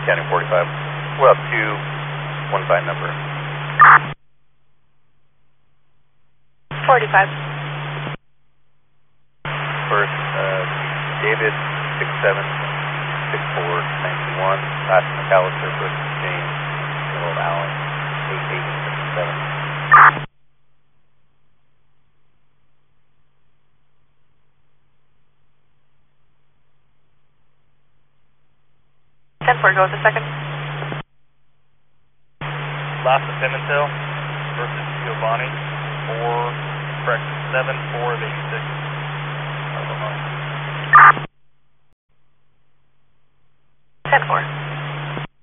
County 45. We'll have 215 number. 45. First, David 676491. Last McAllister versus James. Middle of Allen 8867. 10-4, go with the second. Last of Pimentel versus Giovanni, 4 of 86. 10-4.